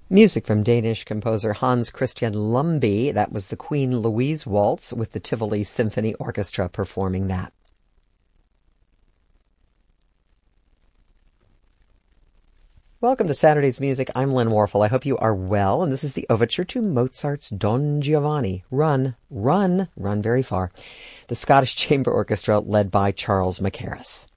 Music from Danish composer Hans Christian Lumby. That was the Queen Louise Waltz with the Tivoli Symphony Orchestra performing that. Welcome to Saturday's Music. I'm Lynn Warfel. I hope you are well, and this is the overture to Mozart's Don Giovanni. Run, run, run very far. The Scottish Chamber Orchestra led by Charles Mackerras.